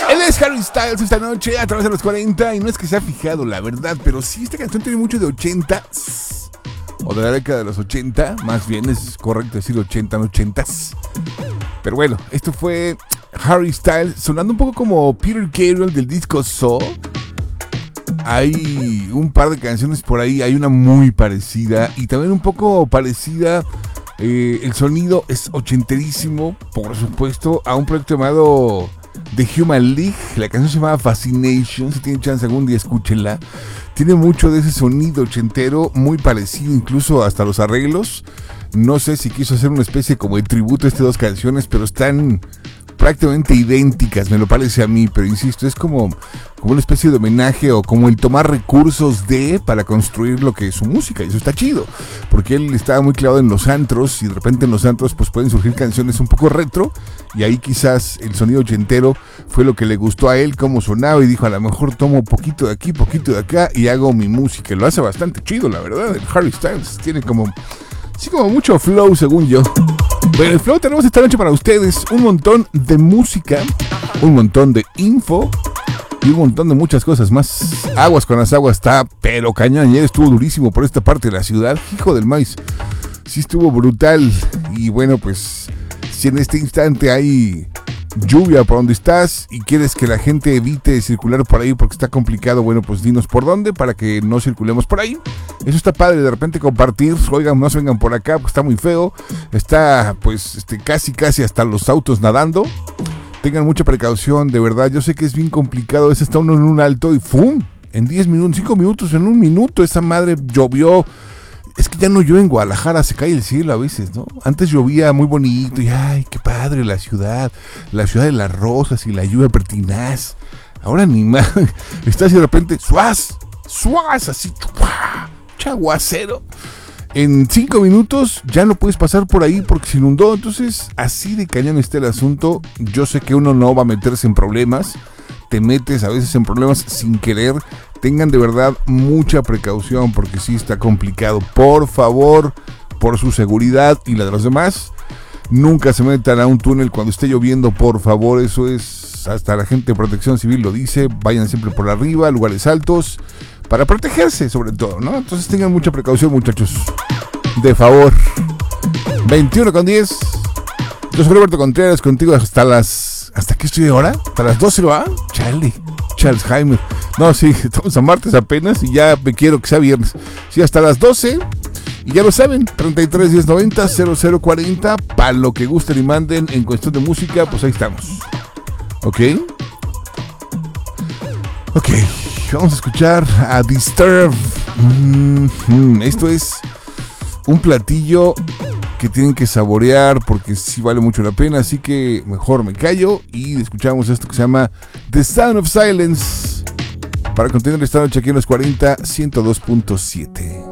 Él es Harry Styles esta noche a través de los 40. Y no es que se ha fijado, la verdad, pero sí, esta canción tiene mucho de 80s. O de la década de los 80. Más bien es correcto decir 80, no 80s. Pero bueno, esto fue Harry Styles sonando un poco como Peter Gabriel del disco Soul. Hay un par de canciones por ahí. Hay una muy parecida y también un poco parecida. El sonido es ochenterísimo, por supuesto, a un proyecto llamado The Human League. La canción se llama Fascination. Si tienen chance algún día, escúchenla. Tiene mucho de ese sonido ochentero, muy parecido incluso hasta los arreglos. No sé si quiso hacer una especie como de tributo a estas dos canciones, pero están prácticamente idénticas, me lo parece a mí. Pero insisto, es como una especie de homenaje o como el tomar recursos para construir lo que es su música. Y eso está chido, porque él estaba muy clavado en los antros y de repente en los antros pues pueden surgir canciones un poco retro. Y ahí quizás el sonido ochentero fue lo que le gustó a él, cómo sonaba, y dijo, a lo mejor tomo poquito de aquí, poquito de acá y hago mi música. Lo hace bastante chido, la verdad. El Harry Styles tiene como mucho flow, según yo. Bueno, el flow tenemos esta noche para ustedes un montón de música, un montón de info y un montón de muchas cosas más. Aguas con las aguas está, pero cañón. Ayer estuvo durísimo por esta parte de la ciudad. Hijo del maíz. Sí estuvo brutal. Y bueno, pues si en este instante hay lluvia por donde estás y quieres que la gente evite circular por ahí porque está complicado, bueno, pues dinos por dónde para que no circulemos por ahí. Eso está padre, de repente compartir. Oigan, no se vengan por acá porque está muy feo. Está pues casi hasta los autos nadando. Tengan mucha precaución, de verdad. Yo sé que es bien complicado. A veces está uno en un alto y ¡fum! En 10 minutos, 5 minutos, en un minuto esa madre llovió. Es que ya no llueve en Guadalajara, se cae el cielo a veces, ¿no? Antes llovía muy bonito y ¡ay, qué padre la ciudad de las rosas y la lluvia pertinaz! Ahora ni más, está así de repente, ¡suaz! Así, chaguacero. En 5 minutos ya no puedes pasar por ahí porque se inundó. Entonces, así de cañón está el asunto. Yo sé que uno no va a meterse en problemas. Te metes a veces en problemas sin querer. Tengan de verdad mucha precaución porque sí está complicado. Por favor, por su seguridad y la de los demás, nunca se metan a un túnel cuando esté lloviendo, por favor. Eso es, hasta la gente de Protección Civil lo dice. Vayan siempre por arriba, lugares altos, para protegerse sobre todo, ¿no? Entonces tengan mucha precaución, muchachos. De favor. 21:10. Yo soy Roberto Contreras, contigo ¿hasta qué estoy ahora? ¿Hasta las 12 va? Charles Jaime. No, sí, estamos a martes apenas y ya me quiero que sea viernes. Sí, hasta las 12. Y ya lo saben, 33 10 90 00 40. Para lo que gusten y manden en cuestión de música, pues ahí estamos. ¿Ok? Vamos a escuchar a Disturbed. Esto es un platillo que tienen que saborear porque sí vale mucho la pena, así que mejor me callo y escuchamos esto que se llama The Sound of Silence para continuar esta noche aquí en los 40 102.7.